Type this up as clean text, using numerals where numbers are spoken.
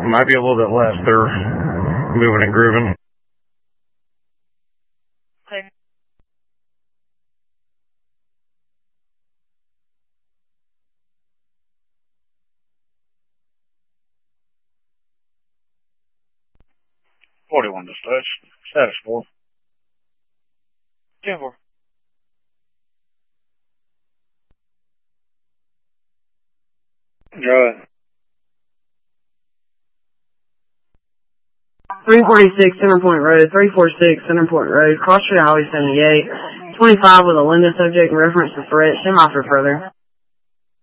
Might be a little bit less. They're moving and grooving. Okay. $41 dispatch. Status 4. 10-4. Go ahead. 346 Center Point Road, 346 Center Point Road, Cross Street Highway 78, 25 with a Linda subject in reference to threat, semi for further.